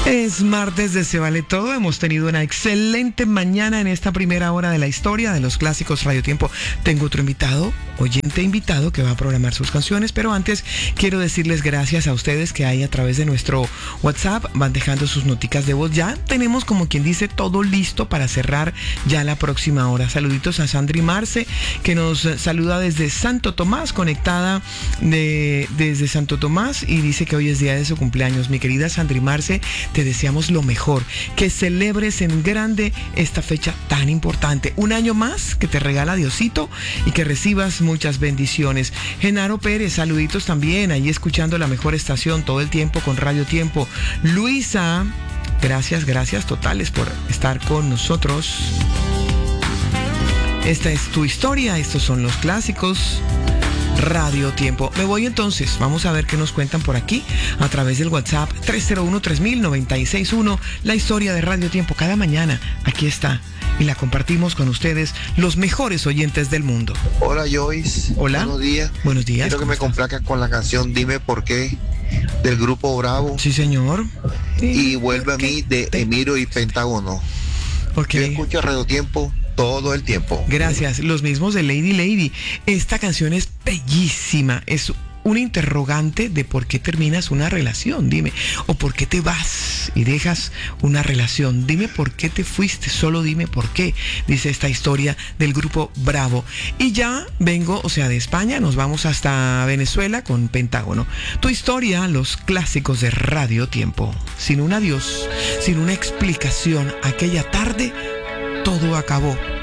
Es martes de Se Vale Todo. Hemos tenido una excelente mañana en esta primera hora de la historia de los clásicos Radio Tiempo. Tengo otro oyente invitado que va a programar sus canciones, pero antes quiero decirles gracias a ustedes que hay a través de nuestro WhatsApp, van dejando sus noticas de voz. Ya tenemos, como quien dice, todo listo para cerrar ya la próxima hora. Saluditos a Sandri Marce, que nos saluda desde Santo Tomás, conectada desde Santo Tomás, y dice que hoy es día de su cumpleaños. Mi querida Sandri Marce, te deseamos lo mejor, que celebres en grande esta fecha tan importante. Un año más que te regala Diosito y que recibas muchas bendiciones. Genaro Pérez, saluditos también, ahí escuchando la mejor estación todo el tiempo con Radio Tiempo. Luisa, gracias totales por estar con nosotros. Esta es tu historia, estos son los clásicos Radio Tiempo. Me voy entonces, vamos a ver qué nos cuentan por aquí a través del WhatsApp 301-3000-961, la historia de Radio Tiempo cada mañana. Aquí está y la compartimos con ustedes, los mejores oyentes del mundo. Hola Joyce. Hola. Buenos días. Buenos días. Quiero que me complazcas con la canción Dime Por Qué del grupo Bravo. Sí, señor. Y Vuelve a mí de Emiro y Pentágono. Okay. Yo escucho Radio Tiempo todo el tiempo. Gracias. Los mismos de Lady. Esta canción es bellísima. Es un interrogante de por qué terminas una relación, dime. O por qué te vas y dejas una relación. Dime por qué te fuiste, solo dime por qué. Dice esta historia del grupo Bravo. Y ya vengo, de España, nos vamos hasta Venezuela con Pentágono. Tu historia, los clásicos de Radio Tiempo. Sin un adiós, sin una explicación, aquella tarde todo acabó.